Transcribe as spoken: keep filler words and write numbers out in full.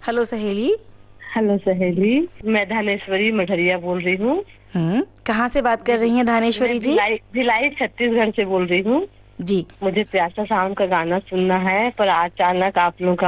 Hello सहेली। Hello सहेली, मैं धानेश्वरी मठरिया बोल रही हूँ। हम्म कहाँ से बात कर रही हैं धानेश्वरी जी? भिलाई भिलाई छत्तीसगढ़ से बोल रही हूँ जी। मुझे प्यासा शाम का गाना सुनना है, पर अचानक आप लोग का